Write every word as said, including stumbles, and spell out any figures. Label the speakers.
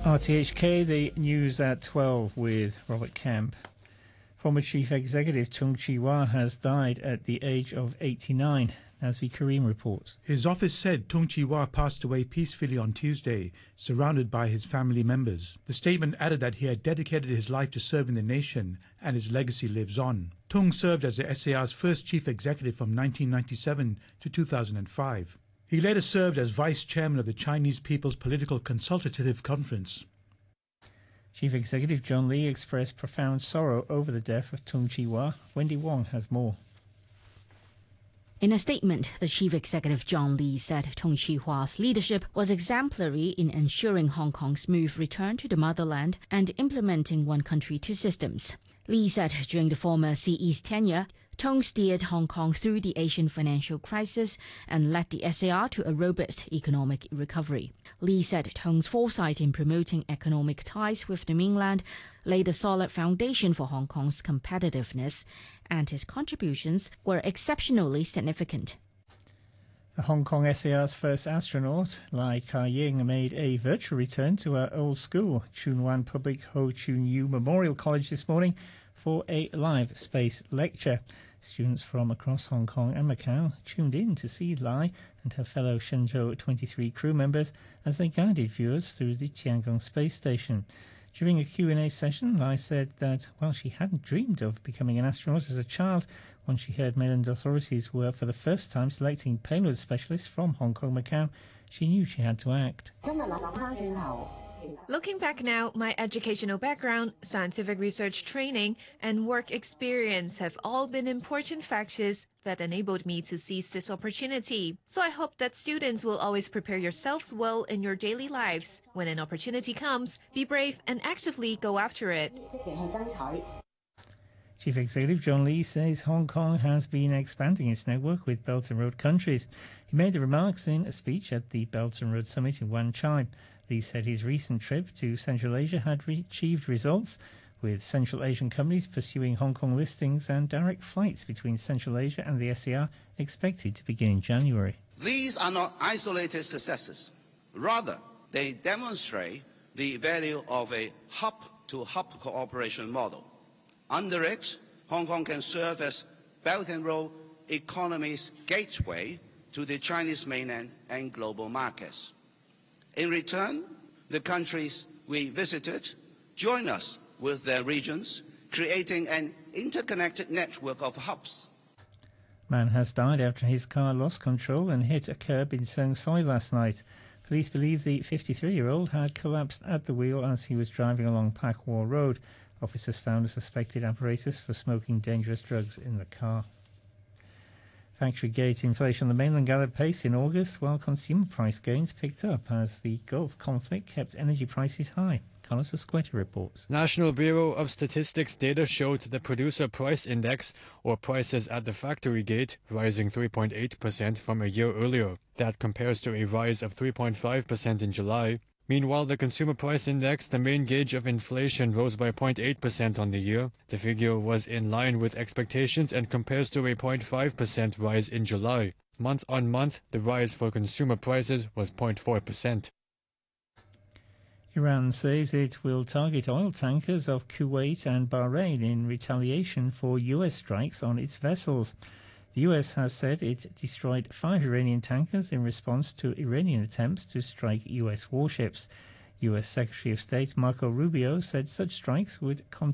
Speaker 1: R T H K, the news at twelve with Robert Camp. Former Chief Executive Tung Chee-hwa has died at the age of eighty-nine, Nazmi Karim reports.
Speaker 2: His office said Tung Chee-hwa passed away peacefully on Tuesday, surrounded by his family members. The statement added that he had dedicated his life to serving the nation and his legacy lives on. Tung served as the S A R's first chief executive from nineteen ninety-seven to two thousand five. He later served as vice chairman of the Chinese People's Political Consultative Conference.
Speaker 1: Chief Executive John Lee expressed profound sorrow over the death of Tung Chee-hwa. Wendy Wong has more.
Speaker 3: In a statement, the Chief Executive John Lee said Tung Chee-hwa's leadership was exemplary in ensuring Hong Kong's smooth return to the motherland and implementing one country, two systems. Lee said during the former C E's tenure, Tung steered Hong Kong through the Asian financial crisis and led the S A R to a robust economic recovery. Lee said Tung's foresight in promoting economic ties with the mainland laid a solid foundation for Hong Kong's competitiveness, and his contributions were exceptionally significant.
Speaker 1: The Hong Kong S A R's first astronaut, Lai Ka-ying, made a virtual return to her old school, Choon Wan Public Ho Choon Yu Memorial College, this morning for a live space lecture. Students from across Hong Kong and Macau tuned in to see Lai and her fellow Shenzhou twenty-three crew members as they guided viewers through the Tiangong space station. During a Q and A session, Lai said that while she hadn't dreamed of becoming an astronaut as a child, once she heard mainland authorities were for the first time selecting payload specialists from Hong Kong, Macau, she knew she had to act.
Speaker 4: Looking back now, my educational background, scientific research training, and work experience have all been important factors that enabled me to seize this opportunity. So I hope that students will always prepare yourselves well in your daily lives. When an opportunity comes, be brave and actively go after it.
Speaker 1: Chief Executive John Lee says Hong Kong has been expanding its network with Belt and Road countries. He made the remarks in a speech at the Belt and Road Summit in Wan Chai. Lee said his recent trip to Central Asia had re- achieved results, with Central Asian companies pursuing Hong Kong listings and direct flights between Central Asia and the S A R expected to begin in January.
Speaker 5: These are not isolated successes. Rather, they demonstrate the value of a hub-to-hub cooperation model. Under it, Hong Kong can serve as Belt and Road economy's gateway to the Chinese mainland and global markets. In return, the countries we visited join us with their regions, creating an interconnected network of hubs.
Speaker 1: Man has died after his car lost control and hit a curb in Seung Soi last night. Police believe the fifty-three-year-old had collapsed at the wheel as he was driving along Pak War Road. Officers found a suspected apparatus for smoking dangerous drugs in the car. Factory gate inflation on the mainland gathered pace in August, while consumer price gains picked up as the Gulf conflict kept energy prices high. Carlos Esqueta reports.
Speaker 6: National Bureau of Statistics data showed the Producer Price Index, or prices at the factory gate, rising three point eight percent from a year earlier. That compares to a rise of three point five percent in July. Meanwhile, the Consumer Price Index, the main gauge of inflation, rose by zero point eight percent on the year. The figure was in line with expectations and compares to a zero point five percent rise in July. Month on month, the rise for consumer prices was zero point four percent.
Speaker 1: Iran says it will target oil tankers of Kuwait and Bahrain in retaliation for U S strikes on its vessels. The U S has said it destroyed five Iranian tankers in response to Iranian attempts to strike U S warships. U S Secretary of State Marco Rubio said such strikes would continue